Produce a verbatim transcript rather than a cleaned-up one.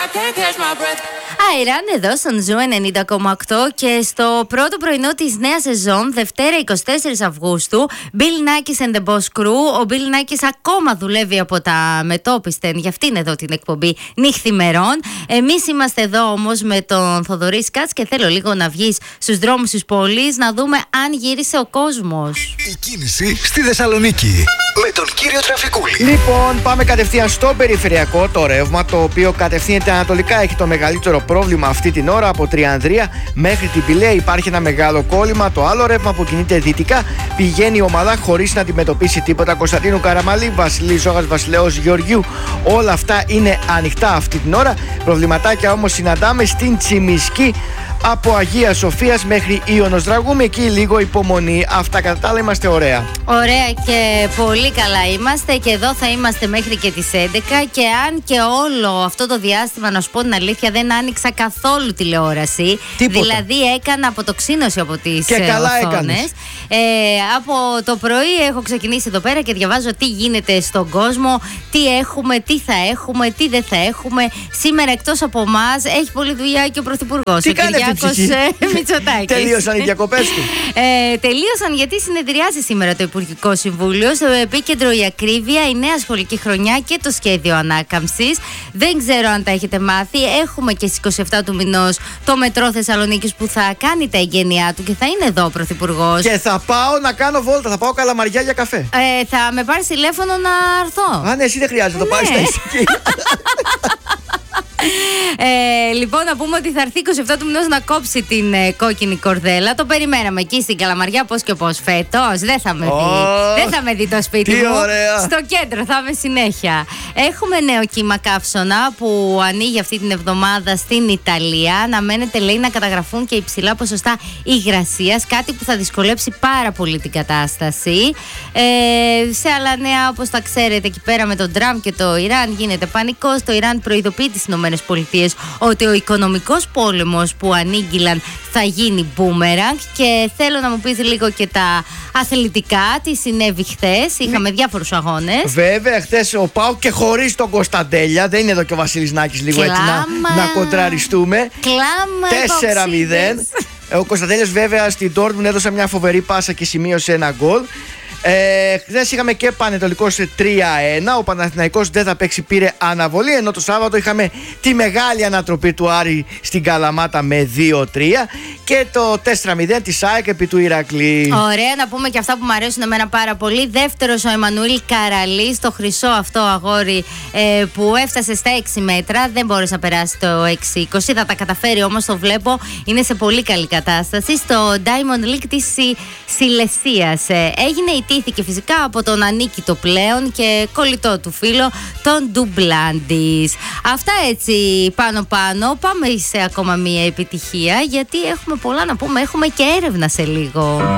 Αϊράν εδώ στον Ζου ενενήντα κόμμα οκτώ και στο πρώτο πρωινό της νέας σεζόν, Δευτέρα εικοστή τέταρτη Αυγούστου, Bill Nackis and the Boss Crew. Ο Bill Nackis ακόμα δουλεύει από τα μετόπιστεν για αυτήν εδώ την εκπομπή νύχθημερών. Εμείς είμαστε εδώ όμως με τον Θοδωρή Σκάτς και θέλω λίγο να βγεις στους δρόμους της πόλης να δούμε αν γύρισε ο κόσμος. Η κίνηση στη Θεσσαλονίκη με τον κύριο Τραφικούλη. Λοιπόν, πάμε κατευθείαν στο περιφερειακό. Το ρεύμα, το οποίο κατευθύνεται ανατολικά, έχει το μεγαλύτερο πρόβλημα αυτή την ώρα από Τριανδρία μέχρι την Πηλαία. Υπάρχει ένα μεγάλο κόλλημα. Το άλλο ρεύμα που κινείται δυτικά πηγαίνει ομαλά χωρίς να αντιμετωπίσει τίποτα. Κωνσταντίνου Καραμαλή, Βασιλή Ζώγας, Βασιλέως Γεωργίου. Όλα αυτά είναι ανοιχτά αυτή την ώρα. Προβληματάκια όμως συναντάμε στην Τσιμισκή από Αγία Σοφίας μέχρι Ίωνος Δραγούμη. Εκεί λίγο υπομονή. Αυτά κατά τα άλλα είμαστε ωραία. Ωραία και πολύ καλά είμαστε και εδώ θα είμαστε μέχρι και τις έντεκα. Και αν και όλο αυτό το διάστημα, να σου πω την αλήθεια, δεν άνοιξα καθόλου τηλεόραση. Τίποτα. Δηλαδή έκανα αποτοξίνωση από τις Και καλά οθόνες. Ε, από το πρωί έχω ξεκινήσει εδώ πέρα και διαβάζω τι γίνεται στον κόσμο, τι έχουμε, τι θα έχουμε, τι δεν θα έχουμε. Σήμερα εκτός από εμάς έχει πολλή δουλειά και ο Πρωθυπουργός. Τι κάνει Κυριάκος Μητσοτάκης. Τελείωσαν οι διακοπές του. Ε, τελείωσαν γιατί συνεδριάζει σήμερα το Υπουργικό Συμβούλιο. Στο επίκεντρο η ακρίβεια, η νέα σχολική χρονιά και το σχέδιο ανάκαμψης. Δεν ξέρω αν τα έχετε μάθει. Έχουμε και στις είκοσι επτά του μηνός το μετρό Θεσσαλονίκης που θα κάνει τα εγγένειά του και θα είναι εδώ ο Πρωθυπουργός. Και θα πάω να κάνω βόλτα, θα πάω Καλαμαριά για καφέ. Ε, θα με πάρεις τηλέφωνο να έρθω. Α, ναι, εσύ δεν χρειάζεται, το Ναι. πάρεις στα εισιτήρια. Ε, λοιπόν, να πούμε ότι θα έρθει είκοσι επτά του μηνός να κόψει την ε, κόκκινη κορδέλα. Το περιμέναμε εκεί στην Καλαμαριά, πώς και πώς. Φέτος δεν θα με δει. Oh, δεν θα με δει το σπίτι τι μου. ωραία. Στο κέντρο θα είμαι συνέχεια. Έχουμε νέο κύμα καύσωνα που ανοίγει αυτή την εβδομάδα στην Ιταλία. Αναμένεται, λέει, να καταγραφούν και υψηλά ποσοστά υγρασίας. Κάτι που θα δυσκολέψει πάρα πολύ την κατάσταση. Ε, σε άλλα νέα, όπως τα ξέρετε, εκεί πέρα με τον Τραμπ και το Ιράν γίνεται πανικός. Το Ιράν προειδοποιεί τις ΗΠΑ ότι ο οικονομικός πόλεμος που ανήγγυλαν θα γίνει μπούμεραγκ. Και θέλω να μου πεις λίγο και τα αθλητικά, τι συνέβη χθες. Είχαμε διάφορους αγώνες. Βέβαια, χθες ο ΠΑΟΚ και χωρίς τον Κωνσταντέλια. Δεν είναι εδώ και ο Βασίλης Νάκης λίγο έτσι να, να κοντραριστούμε. Κλάμα. τέσσερα μηδέν. Ο Κωνσταντέλιας βέβαια στην Ντόρτμουντ έδωσε μια φοβερή πάσα και σημείωσε ένα γκολ. Ε, χθες είχαμε και Πανετολικός τρία ένα. Ο Παναθηναϊκός δεν θα παίξει, πήρε αναβολή. Ενώ το Σάββατο είχαμε τη μεγάλη ανατροπή του Άρη στην Καλαμάτα με δύο τρία. Και το τέσσερα μηδέν της ΑΕΚ επί του Ηρακλή. Ωραία, να πούμε και αυτά που μου αρέσουν εμένα πάρα πολύ. Δεύτερος ο Εμμανουήλ Καραλής, το χρυσό αυτό αγόρι ε, που έφτασε στα έξι μέτρα. Δεν μπόρεσε να περάσει το έξι είκοσι. Θα τα καταφέρει όμως, το βλέπω. Είναι σε πολύ καλή κατάσταση. Στο Diamond League της Σιλεσίας. Ε, έγινε η τήθηκε φυσικά από τον Ανίκητο πλέον και κολλητό του φίλο, τον Ντουμπλάντης. Αυτά έτσι πάνω πάνω. Πάμε σε ακόμα μία επιτυχία γιατί έχουμε πολλά να πούμε. Έχουμε και έρευνα σε λίγο.